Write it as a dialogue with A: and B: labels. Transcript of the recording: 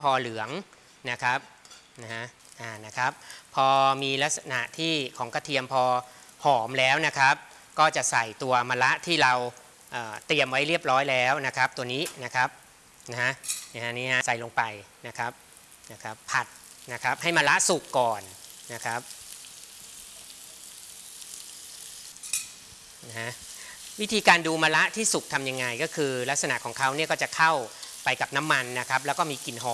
A: พอเหลืองนะครับนะครับพอมีลักษณะที่ของกระเทียมพอหอมแล้วนะครับก็จะใส่ตัวมะระที่เราเตรียมไว้เรียบร้อยแล้วนะครับตัวนี้นะครับนี่ใส่ลงไปนะครับผัดนะครับให้มะระสุกก่อนนะครับวิธีการดูมะระที่สุกทำยังไงก็คือลักษณะของเขาเนี่ยก็จะเข้าไปกับน้ำมันนะครับแล้วก็มีกลิ่นหอม